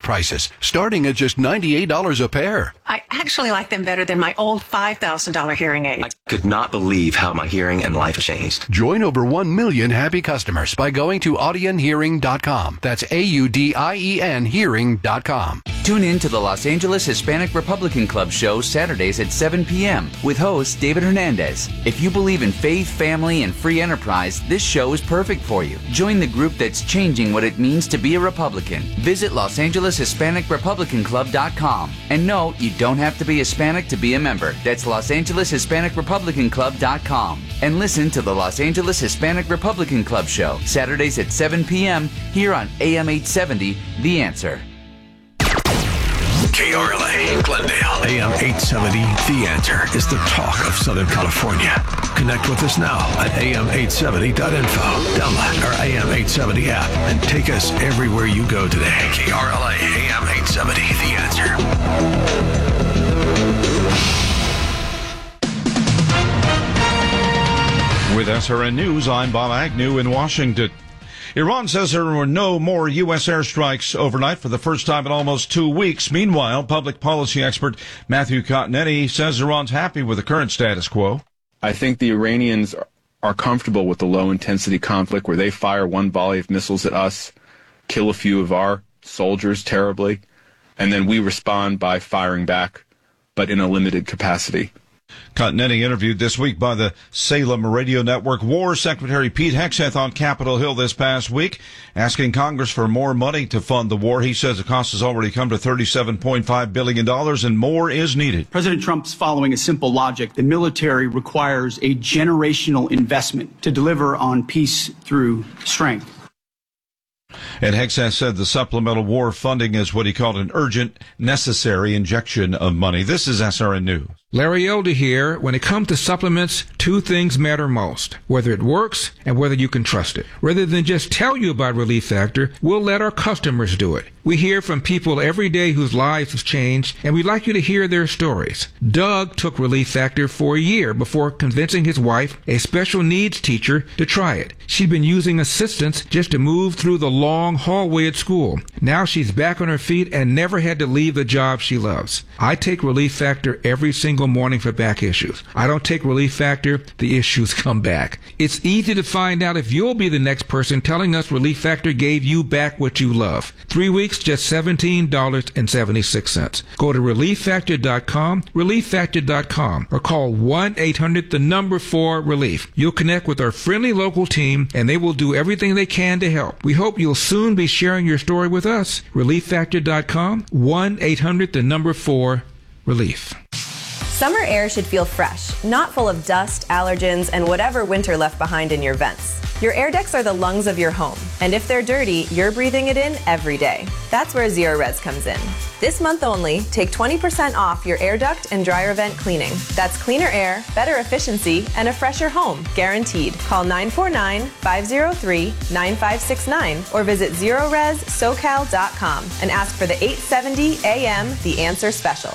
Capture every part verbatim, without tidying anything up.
prices, starting at just ninety-eight dollars a pair. I actually like them better than my old five thousand dollars hearing aid. I could not believe how my hearing and life changed. Join over one million happy customers by going to audien hearing dot com. That's A U D I E N hearing dot com. Tune in to the Los Angeles Hispanic Republican Club show Saturdays at seven p.m. with host David Hernandez. If you believe in faith, family, and free enterprise, this show is perfect for you. Join the group that's changing what it means to be a Republican. Visit Los Angeles Hispanic Republican Club dot com. And no, you don't have to be Hispanic to be a member. That's Los Angeles Hispanic Republican Club dot com. And listen to the Los Angeles Hispanic Republican Club show Saturdays at seven p.m. here on A M eight seventy, The Answer. K R L A, Glendale. A M eight seventy, The Answer is the talk of Southern California. Connect with us now at A M eight seventy dot info. Download our A M eight seventy app and take us everywhere you go today. K R L A, A M eight seventy, The Answer. With S R N News, I'm Bob Agnew in Washington. Iran says there were no more U S airstrikes overnight for the first time in almost two weeks. Meanwhile, public policy expert Matthew Cotnetti says Iran's happy with the current status quo. I think the Iranians are comfortable with the low-intensity conflict where they fire one volley of missiles at us, kill a few of our soldiers terribly, and then we respond by firing back, but in a limited capacity. Cotnetti interviewed this week by the Salem Radio Network. War Secretary Pete Hegseth on Capitol Hill this past week, asking Congress for more money to fund the war. He says the cost has already come to thirty-seven point five billion dollars and more is needed. President Trump's following a simple logic. The military requires a generational investment to deliver on peace through strength. And Hegseth said the supplemental war funding is what he called an urgent, necessary injection of money. This is S R N News. Larry Elder here. When it comes to supplements, two things matter most. Whether it works and whether you can trust it. Rather than just tell you about Relief Factor, we'll let our customers do it. We hear from people every day whose lives have changed, and we'd like you to hear their stories. Doug took Relief Factor for a year before convincing his wife, a special needs teacher, to try it. She'd been using assistance just to move through the long hallway at school. Now she's back on her feet and never had to leave the job she loves. I take Relief Factor every single morning for back issues. I don't take Relief Factor, the issues come back. It's easy to find out if you'll be the next person telling us Relief Factor gave you back what you love. Three weeks, just seventeen dollars and seventy-six cents. Go to relief factor dot com, relief factor dot com, or call one eight hundred the number four relief. You'll connect with our friendly local team, and they will do everything they can to help. We hope you'll soon be sharing your story with us. relief factor dot com, one eight hundred the number four relief. Summer air should feel fresh, not full of dust, allergens, and whatever winter left behind in your vents. Your air ducts are the lungs of your home, and if they're dirty, you're breathing it in every day. That's where Zero Res comes in. This month only, take twenty percent off your air duct and dryer vent cleaning. That's cleaner air, better efficiency, and a fresher home, guaranteed. Call nine four nine, five zero three, nine five six nine or visit zero res socal dot com and ask for the eight seventy A M The Answer Special.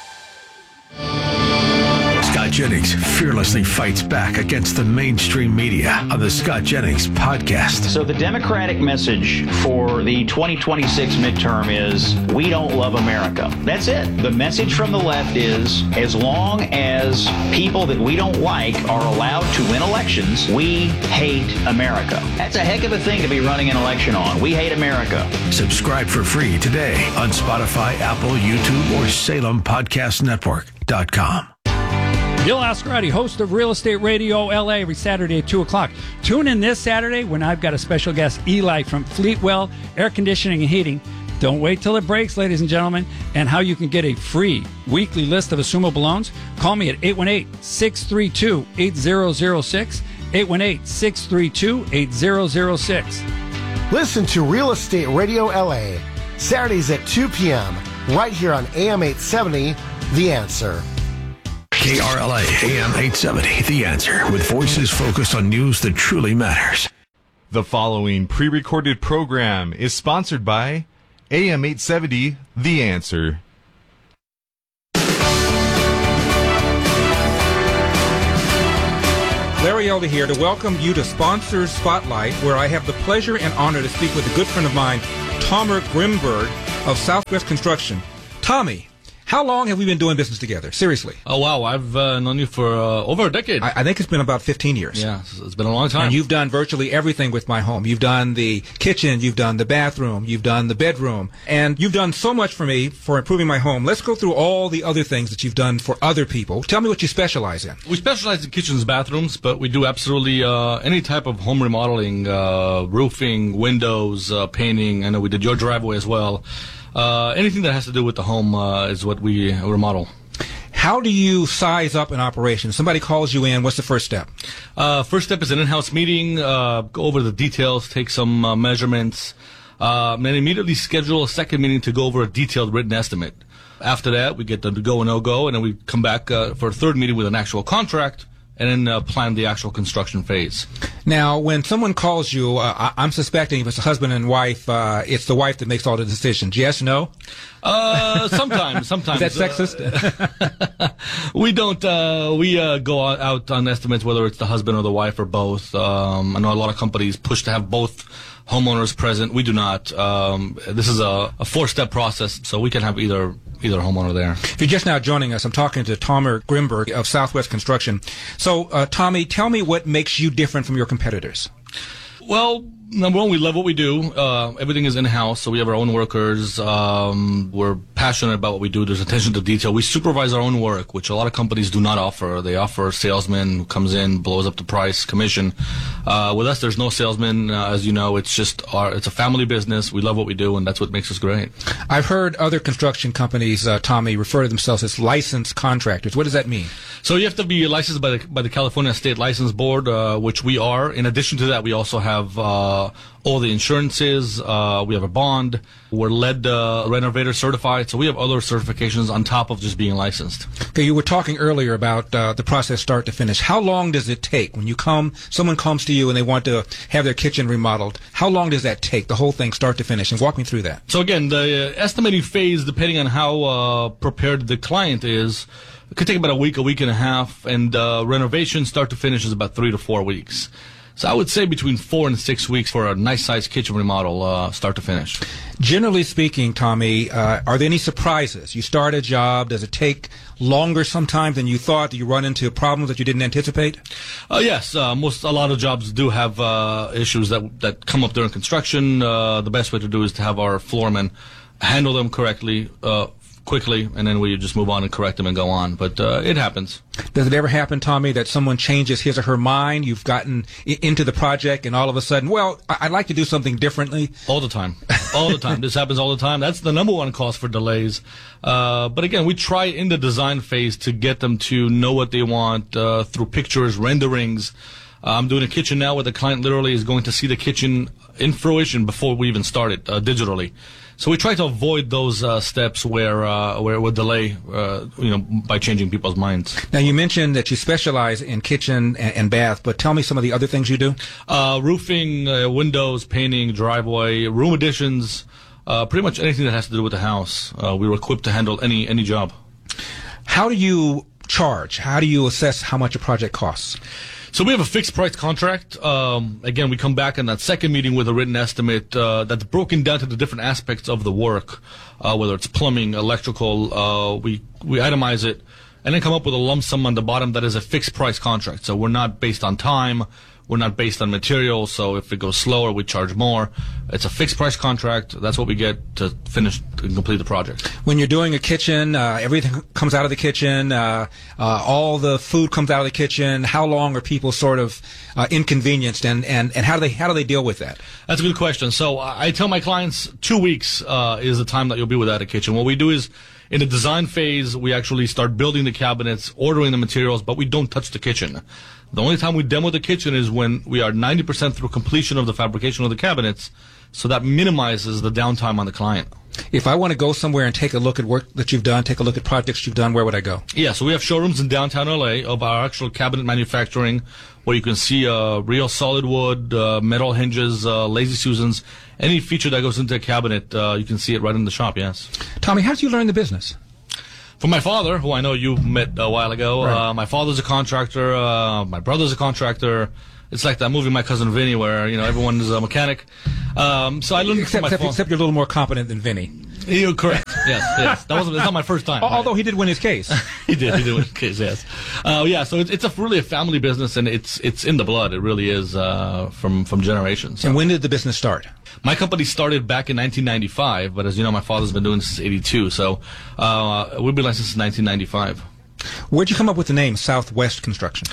Scott Jennings fearlessly fights back against the mainstream media on the Scott Jennings podcast. So the Democratic message for the twenty twenty-six midterm is, we don't love America. That's it. The message from the left is, as long as people that we don't like are allowed to win elections, we hate America. That's a heck of a thing to be running an election on. We hate America. Subscribe for free today on Spotify, Apple, YouTube, or Salem Podcast Network dot com. Bill Oscarati, host of Real Estate Radio L A, every Saturday at two o'clock. Tune in this Saturday when I've got a special guest, Eli from Fleetwell Air Conditioning and Heating. Don't wait till it breaks, ladies and gentlemen. And how you can get a free weekly list of assumable loans. Call me at eight one eight, six three two, eight zero zero six, eight one eight, six three two, eight zero zero six. Listen to Real Estate Radio L A, Saturdays at two p.m., right here on A M eight seventy, The Answer. K R L A, A M eight seventy, The Answer, with voices focused on news that truly matters. The following pre-recorded program is sponsored by A M eight seventy, The Answer. Larry Elder here to welcome you to Sponsors Spotlight, where I have the pleasure and honor to speak with a good friend of mine, Tomer Grimberg, of Southwest Construction. Tommy, how long have we been doing business together? Seriously. Oh, wow. I've uh, known you for uh, over a decade. I, I think it's been about fifteen years. Yeah, it's been a long time. And you've done virtually everything with my home. You've done the kitchen, you've done the bathroom, you've done the bedroom, and you've done so much for me for improving my home. Let's go through all the other things that you've done for other people. Tell me what you specialize in. We specialize in kitchens, bathrooms, but we do absolutely uh, any type of home remodeling, uh, roofing, windows, uh, painting. I know we did your driveway as well. Uh, anything that has to do with the home uh, is what we remodel. How do you size up an operation? Somebody calls you in. What's the first step? Uh, first step is an in-house meeting. Uh, go over the details, take some uh, measurements, uh, and then immediately schedule a second meeting to go over a detailed written estimate. After that, we get the go and no-go, and then we come back uh, for a third meeting with an actual contract, and then uh, plan the actual construction phase. Now, when someone calls you, uh, I- I'm suspecting if it's a husband and wife, uh, it's the wife that makes all the decisions. Yes, no? Uh, sometimes, sometimes. Is that sexist? Uh, we don't, uh, we uh, go out on estimates whether it's the husband or the wife or both. Um, I know a lot of companies push to have both homeowners present. We do not. Um, this is a, a four-step process, so we can have either either homeowner there. If you're just now joining us, I'm talking to Tomer Grimberg of Southwest Construction. So, uh, Tommy, tell me what makes you different from your competitors. Well, number one, we love what we do. Uh, everything is in-house, so we have our own workers. Um, we're passionate about what we do. There's attention to detail. We supervise our own work, which a lot of companies do not offer. They offer a salesman who comes in, blows up the price, commission. Uh, with us, there's no salesman. Uh, as you know, it's just our, it's a family business. We love what we do, and that's what makes us great. I've heard other construction companies, uh, Tommy, refer to themselves as licensed contractors. What does that mean? So you have to be licensed by the by the California State License Board, uh, which we are. In addition to that, we also have uh, all the insurances. Uh, we have a bond. We're lead uh, renovator certified. So we have other certifications on top of just being licensed. Okay, you were talking earlier about uh, the process start to finish. How long does it take when you come? Someone comes to you and they want to have their kitchen remodeled. How long does that take? The whole thing, start to finish, and walk me through that. So again, the uh, estimating phase, depending on how uh, prepared the client is, it could take about a week, a week and a half, and uh, renovation start to finish is about three to four weeks. So I would say between four and six weeks for a nice-sized kitchen remodel, uh, start to finish. Generally speaking, Tommy, uh, are there any surprises? You start a job, does it take longer sometimes than you thought? Do you run into problems that you didn't anticipate? Uh, yes, uh, most a lot of jobs do have uh, issues that that come up during construction. Uh, the best way to do is to have our floormen handle them correctly, uh, quickly, and then we just move on and correct them and go on. But uh, it happens. Does it ever happen, Tommy, that someone changes his or her mind? You've gotten I- into the project, and all of a sudden, well, I- I'd like to do something differently. All the time. All the time. This happens all the time. That's the number one cause for delays. Uh, but again, we try in the design phase to get them to know what they want uh, through pictures, renderings. Uh, I'm doing a kitchen now where the client literally is going to see the kitchen in fruition before we even start it uh, digitally. So we try to avoid those uh, steps where uh, where we delay, uh, you know, by changing people's minds. Now, you mentioned that you specialize in kitchen and, and bath, but tell me some of the other things you do. Uh, roofing, uh, windows, painting, driveway, room additions, uh, pretty much anything that has to do with the house. Uh, we were equipped to handle any any job. How do you charge? How do you assess how much a project costs? So we have a fixed price contract. Um, again, we come back in that second meeting with a written estimate uh, that's broken down to the different aspects of the work, uh, whether it's plumbing, electrical. Uh, we we itemize it, and then come up with a lump sum on the bottom that is a fixed price contract. So we're not based on time. We're not based on material, so if it goes slower, we charge more. It's a fixed price contract. That's what we get to finish and complete the project. When you're doing a kitchen, uh, everything comes out of the kitchen, uh, uh, all the food comes out of the kitchen. How long are people sort of uh, inconvenienced, and, and, and how do they how do they deal with that? That's a good question. So I tell my clients two weeks uh, is the time that you'll be without a kitchen. What we do is, in the design phase, we actually start building the cabinets, ordering the materials, but we don't touch the kitchen. The only time we demo the kitchen is when we are ninety percent through completion of the fabrication of the cabinets, so that minimizes the downtime on the client. If I want to go somewhere and take a look at work that you've done, take a look at projects you've done, where would I go? Yeah, so we have showrooms in downtown L A of our actual cabinet manufacturing, where you can see uh, real solid wood, uh, metal hinges, uh, Lazy Susans. Any feature that goes into a cabinet, uh, you can see it right in the shop, yes. Tommy, how did you learn the business? From my father, who I know you met a while ago. Right. Uh, my father's a contractor. Uh, my brother's a contractor. It's like that movie, My Cousin Vinny, where, you know, everyone is a mechanic. Um, so I learned except, from my except, father. except you're a little more competent than Vinny. You're correct. Yes, yes. That wasn't. It's not my first time. Although right? he did win his case. he did. He did win his case. Yes. Uh, yeah. So it's it's a really a family business, and it's it's in the blood. It really is uh, from from generations. So. And when did the business start? My company started back in nineteen ninety-five, but as you know, my father's been doing this since eighty-two. So uh, we've been licensed since nineteen ninety-five. Where'd you come up with the name Southwest Construction?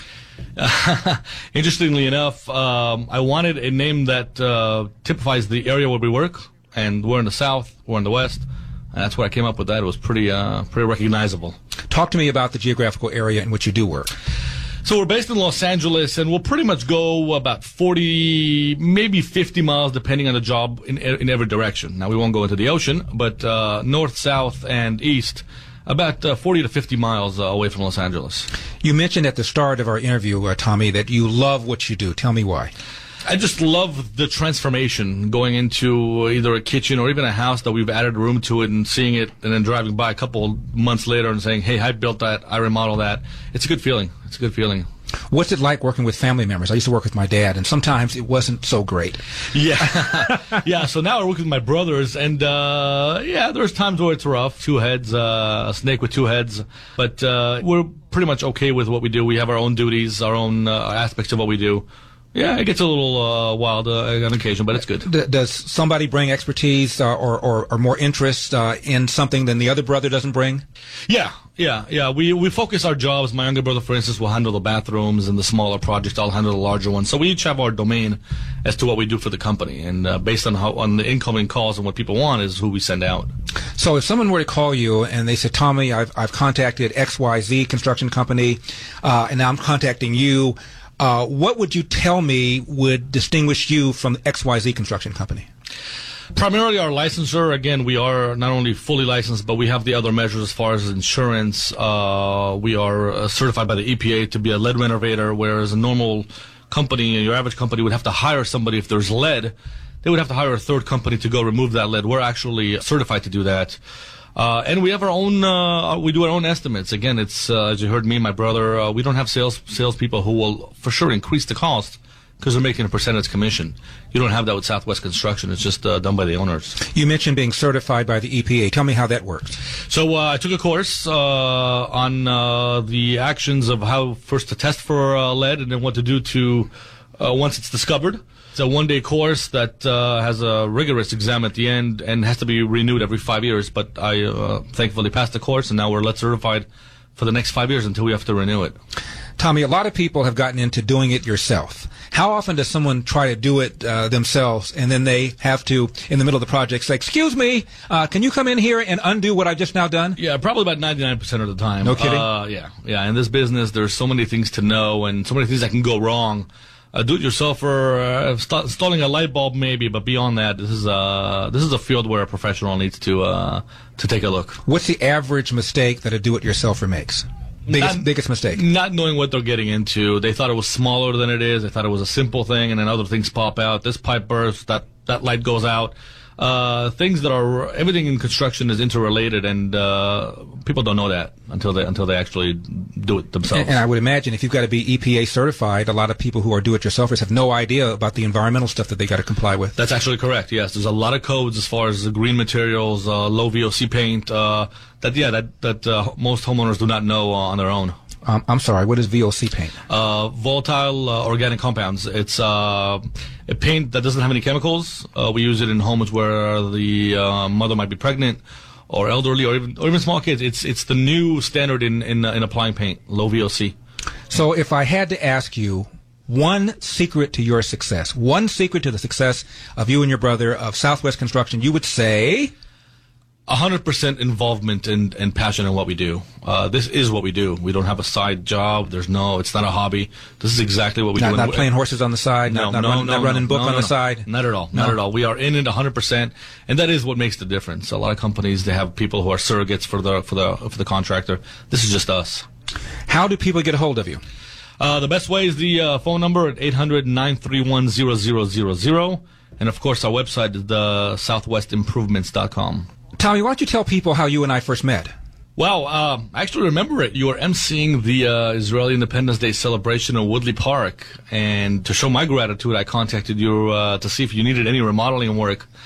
Uh, interestingly enough, um, I wanted a name that uh, typifies the area where we work, and we're in the South, we're in the West, and that's where I came up with that. It was pretty, uh, pretty recognizable. Talk to me about the geographical area in which you do work. So we're based in Los Angeles, and we'll pretty much go about forty, maybe fifty miles, depending on the job, in in every direction. Now, we won't go into the ocean, but uh, north, south, and east, about uh, forty to fifty miles uh, away from Los Angeles. You mentioned at the start of our interview, uh, Tommy, that you love what you do. Tell me why. I just love the transformation, going into either a kitchen or even a house that we've added a room to it and seeing it, and then driving by a couple months later and saying, hey, I built that, I remodeled that. It's a good feeling. It's a good feeling. What's it like working with family members? I used to work with my dad, and sometimes it wasn't so great. Yeah. yeah, so now I work with my brothers, and uh, yeah, there's times where it's rough. Two heads, uh, a snake with two heads. But uh, we're pretty much okay with what we do. We have our own duties, our own uh, aspects of what we do. Yeah, it gets a little uh, wild uh, on occasion, but it's good. D- does somebody bring expertise uh, or, or, or more interest uh, in something than the other brother doesn't bring? Yeah, yeah, yeah. We we focus our jobs. My younger brother, for instance, will handle the bathrooms and the smaller projects. I'll handle the larger ones. So we each have our domain as to what we do for the company, and uh, based on how on the incoming calls and what people want is who we send out. So if someone were to call you and they said, Tommy, I've I've contacted X Y Z construction company, uh, and now I'm contacting you. Uh, what would you tell me would distinguish you from the X Y Z construction company? Primarily our licensure. Again, we are not only fully licensed, but we have the other measures as far as insurance. Uh, we are uh, certified by the E P A to be a lead renovator, whereas a normal company, your average company, would have to hire somebody if there's lead. They would have to hire a third company to go remove that lead. We're actually certified to do that. Uh, and we have our own, uh, we do our own estimates. Again, it's, uh, as you heard me, my brother, uh, we don't have sales, salespeople who will for sure increase the cost because they're making a percentage commission. You don't have that with Southwest Construction. It's just, uh, done by the owners. You mentioned being certified by the E P A. Tell me how that works. So, uh, I took a course, uh, on, uh, the actions of how first to test for, uh, lead and then what to do to, uh, once it's discovered. It's a one-day course that uh, has a rigorous exam at the end and has to be renewed every five years. But I uh, thankfully passed the course, and now we're lead certified for the next five years until we have to renew it. Tommy, a lot of people have gotten into doing it yourself. How often does someone try to do it uh, themselves, and then they have to, in the middle of the project, say, excuse me, uh, can you come in here and undo what I've just now done? Yeah, probably about ninety-nine percent of the time. No kidding? Uh, yeah, yeah. In this business, there's so many things to know and so many things that can go wrong. Uh, do-it-yourselfer, uh, st- installing a light bulb maybe, but beyond that, this is uh this is a field where a professional needs to uh to take a look. What's the average mistake that a do-it-yourselfer makes? Biggest not, biggest mistake? Not knowing what they're getting into. They thought it was smaller than it is. They thought it was a simple thing, and then other things pop out. This pipe bursts. That that light goes out. Uh, things that are everything in construction is interrelated, and uh, people don't know that until they until they actually do it themselves. And, and I would imagine if you've got to be E P A certified, a lot of people who are do-it-yourselfers have no idea about the environmental stuff that they got to comply with. That's actually correct. Yes, there's a lot of codes as far as the green materials, uh, low V O C paint. Uh, that yeah, that that uh, most homeowners do not know uh, on their own. Um, I'm sorry, what is V O C paint? Uh, volatile uh, organic compounds. It's uh, a paint that doesn't have any chemicals. Uh, we use it in homes where the uh, mother might be pregnant or elderly or even or even small kids. It's it's the new standard in, in, uh, in applying paint, low V O C. So if I had to ask you one secret to your success, one secret to the success of you and your brother of Southwest Construction, you would say... one hundred percent involvement and, and passion in what we do. Uh, this is what we do. We don't have a side job. There's no, it's not a hobby. This is exactly what we not, do. Not playing horses on the side, no, not, not, no, run, no, not running no, book no, on no, the side. Not at all. No. Not at all. We are in it one hundred percent, and that is what makes the difference. A lot of companies, they have people who are surrogates for the for the for the contractor. This is just us. How do people get a hold of you? Uh, the best way is the uh, phone number at eight hundred, nine three one, zero zero zero zero, and of course our website is the southwest improvements dot com. Tommy, why don't you tell people how you and I first met? Well, uh, I actually remember it. You were emceeing the uh, Israeli Independence Day celebration in Woodley Park, and to show my gratitude, I contacted you uh, to see if you needed any remodeling work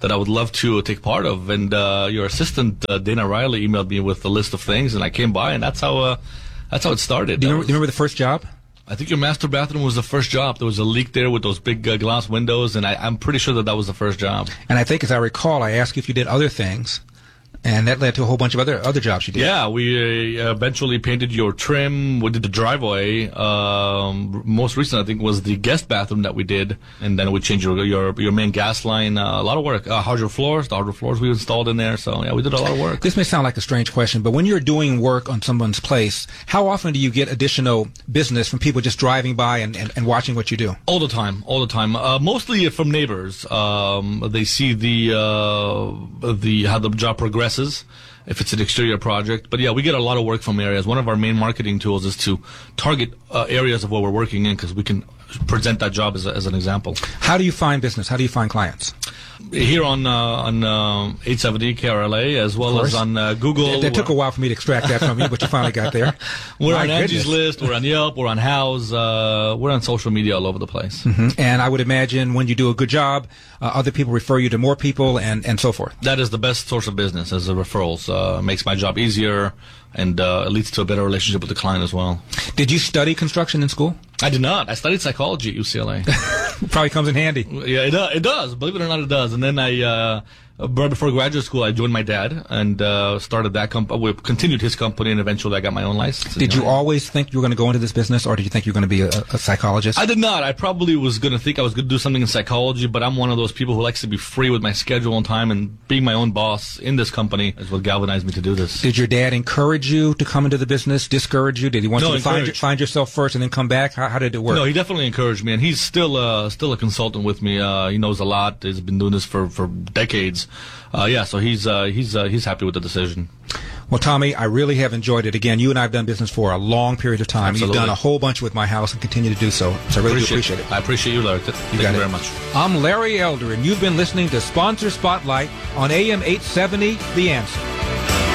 that I would love to take part of. And uh, your assistant uh, Dana Riley emailed me with a list of things, and I came by, and that's how uh, that's how it started. Do you, remember, was, do you remember the first job? I think your master bathroom was the first job. There was a leak there with those big uh, glass windows, and I, I'm pretty sure that that was the first job. And I think, as I recall, I asked you if you did other things. And that led to a whole bunch of other other jobs you did. Yeah, we uh, eventually painted your trim. We did the driveway. Um, most recent, I think, was the guest bathroom that we did. And then we changed your your, your main gas line. Uh, a lot of work. Uh, hardwood floors, the hardwood floors we installed in there. So, yeah, we did a lot of work. This may sound like a strange question, but when you're doing work on someone's place, how often do you get additional business from people just driving by and, and, and watching what you do? All the time. All the time. Uh, mostly from neighbors. Um, they see the uh, the how the job progresses. If it's an exterior project. But yeah, we get a lot of work from areas. One of our main marketing tools is to target uh, areas of what we're working in, because we can present that job as, a, as an example. How do you find business? How do you find clients? Here on uh, on uh, eight seventy K R L A, as well as on uh, Google. It, it took a while for me to extract that from you, but you finally got there. We're My on Angie's goodness. List, we're on Yelp, we're on Houzz, uh, we're on social media all over the place. Mm-hmm. And I would imagine when you do a good job, uh, other people refer you to more people and, and so forth. That is the best source of business, as the referrals. Uh, makes my job easier, and uh, it leads to a better relationship with the client as well. Did you study construction in school? I did not. I studied psychology at U C L A. Probably comes in handy. Yeah, it, uh, it does. Believe it or not, it does. And then I, uh, right before graduate school, I joined my dad and uh, started that company. We continued his company, and eventually I got my own license. Did you always think you were going to go into this business, or did you think you were going to be a, a psychologist? I did not. I probably was going to think I was going to do something in psychology, but I'm one of those people who likes to be free with my schedule and time, and being my own boss in this company is what galvanized me to do this. Did your dad encourage you to come into the business, discourage you? Did he want No, you to find, encourage. find yourself first and then come back? How, how did it work? No, he definitely encouraged me, and he's still uh, still a consultant with me. Uh, he knows a lot. He's been doing this for, for decades. Uh, yeah, so he's uh, he's uh, he's happy with the decision. Well, Tommy, I really have enjoyed it. Again, you and I have done business for a long period of time. Absolutely. You've done a whole bunch with my house and continue to do so. So I really Appreciate- do appreciate it. I appreciate you, Larry. Thank you, got it. very much. I'm Larry Elder, and you've been listening to Sponsor Spotlight on A M eight seventy, The Answer.